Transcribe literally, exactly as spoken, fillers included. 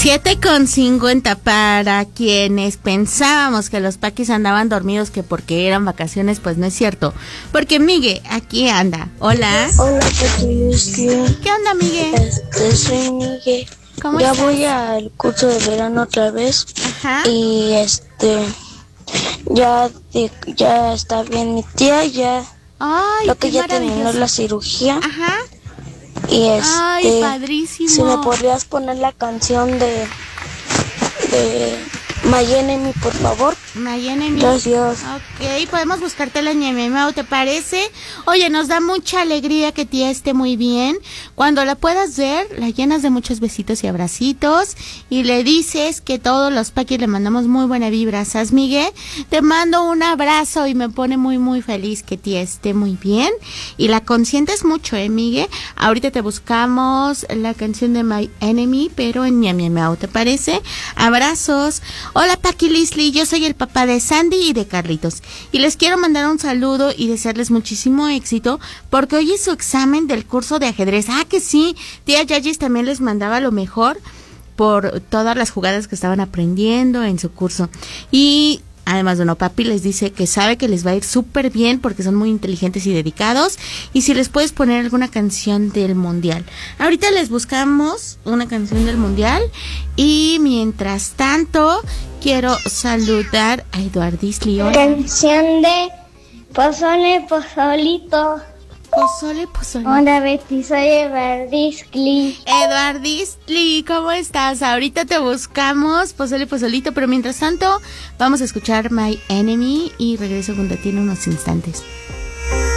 siete con cincuenta para quienes pensábamos que los paquis andaban dormidos que porque eran vacaciones, pues no es cierto. Porque Miguel aquí anda. Hola. Hola, Paquis. ¿Qué onda, Miguel? Este, soy Miguel. ¿Cómo ya estás? voy al curso de verano otra vez. Ajá. Y este, ya, de- ya está bien mi tía, ya, Ay, lo que qué ya terminó maravilloso. la cirugía. Ajá. Y este, Ay, padrísimo. si me podrías poner la canción de, de My Enemy, por favor. My Enemy. Gracias. Ok, podemos buscarte la ñememao, ¿te parece? Oye, nos da mucha alegría que tía esté muy bien. Cuando la puedas ver, la llenas de muchos besitos y abracitos y le dices que todos los paquis le mandamos muy buena vibra. ¿Sabes, Miguel? Te mando un abrazo y me pone muy, muy feliz que tía esté muy bien. Y la consientes mucho, ¿eh, Miguel? Ahorita te buscamos la canción de My Enemy, pero en ñememao, ¿te parece? Abrazos. Hola, Paqui Lisli, yo soy el papá de Sandy y de Carlitos y les quiero mandar un saludo y desearles muchísimo éxito porque hoy es su examen del curso de ajedrez. Ah, que sí, tía Yayis también les mandaba lo mejor por todas las jugadas que estaban aprendiendo en su curso. Y además, bueno, papi les dice que sabe que les va a ir súper bien porque son muy inteligentes y dedicados. Y si les puedes poner alguna canción del mundial. Ahorita les buscamos una canción del mundial. Y mientras tanto, quiero saludar a Eduardis León. Canción de Pozole, Pozolito. Pozole, pozole. Hola, Betty, soy Evardiscli. Eduardistli, ¿cómo estás? Ahorita te buscamos, pozole, pozolito, pero mientras tanto, vamos a escuchar My Enemy y regreso junto a ti en unos instantes.